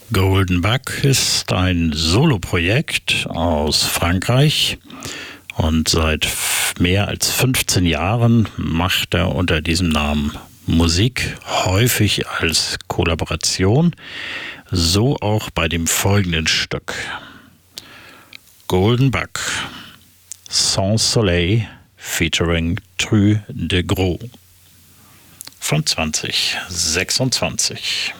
Golden Bug ist ein Soloprojekt aus Frankreich und seit mehr als 15 Jahren macht er unter diesem Namen Musik, häufig als Kollaboration, so auch bei dem folgenden Stück. Golden Bug, Sans Soleil featuring Tru de Gros von 2026.